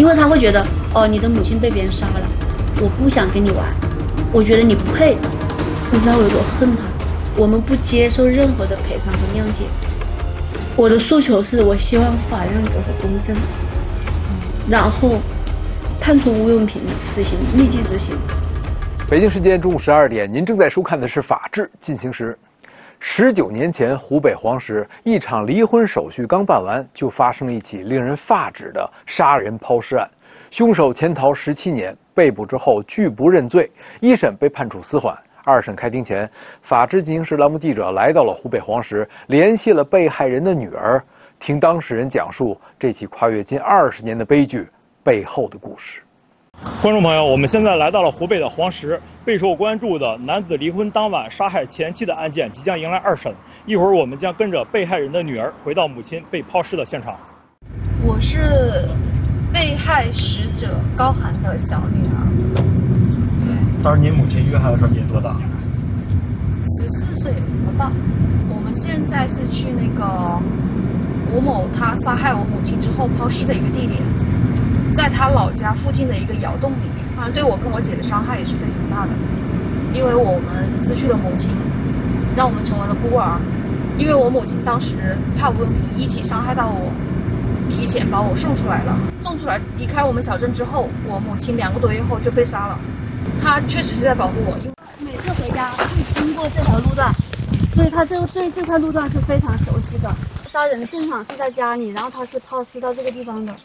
因为他会觉得，哦，你的母亲被别人杀了，我不想跟你玩，我觉得你不配，你知道我有多恨他。我们不接受任何的赔偿和谅解。我的诉求是我希望法院给我公正，然后判处吴永平死刑，立即执行。 北京时间中午12点，您正在收看的是《法治进行时》。19年前，湖北黄石一场离婚手续刚办完，就发生了一起令人发指的杀人抛尸案。凶手潜逃17年，被捕之后拒不认罪，一审被判处死缓。二审开庭前，《法治进行时》栏目记者来到了湖北黄石，联系了被害人的女儿，听当事人讲述这起跨越近20年的悲剧背后的故事。 观众朋友，我们现在来到了湖北的黄石，备受关注的男子离婚当晚杀害前妻的案件即将迎来2审。一会儿我们将跟着被害人的女儿回到母亲被抛尸的现场。 我是被害死者高寒的小女儿。 当时您母亲遇害的时候您多大 ？14岁不到。我们现在是去那个吴某他杀害我母亲之后抛尸的一个地点，在他老家附近的一个窑洞里面。反正对我跟我姐的伤害也是非常大的，因为我们失去了母亲，让我们成为了孤儿。因为我母亲当时怕吴永平一起伤害到我，提前把我送出来了。送出来离开我们小镇之后，我母亲2个多月后就被杀了。他确实是在保护我，因为每次回家会经过这条路段，所以他对这块路段是非常熟悉的。杀人现场是在家里，然后他是抛尸到这个地方的。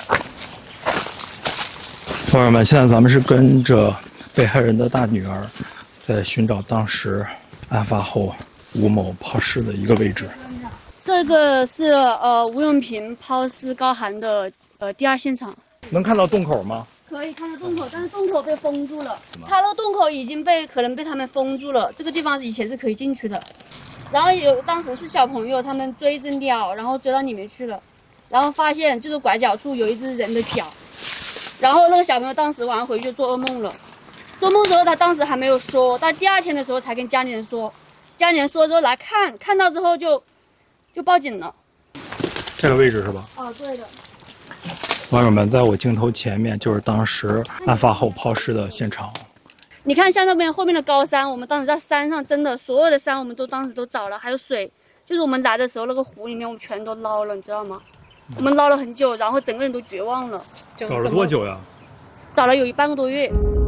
朋友们，现在咱们是跟着被害人的大女儿，在寻找当时案发后吴某抛尸的一个位置。 这个是吴永平抛尸高寒的第2现场。 能看到洞口吗？ 可以看到洞口，但是洞口被封住了。他那个洞口已经可能被他们封住了。这个地方以前是可以进去的，然后当时是小朋友他们追着鸟，然后追到里面去了，然后发现就是拐角处有一只人的脚，然后那个小朋友当时晚上回去就做噩梦了。做梦之后他当时还没有说，到第2天的时候才跟家里人说，家里人说之后来看到之后就报警了。 这个位置是吧？ 哦，对的。 网友们，在我镜头前面就是当时案发后抛尸的现场。 你看，像那边后面的高山，我们当时在山上，真的所有的山我们当时都找了，还有水，就是我们来的时候那个湖里面我们全都捞了，你知道吗？我们捞了很久，然后整个人都绝望了。 找了多久呀？ 找了有半个多月。